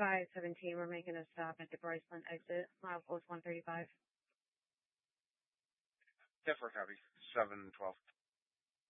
517, we're making a stop at the Bryceland exit, milepost 135. 10-4 copy. 712.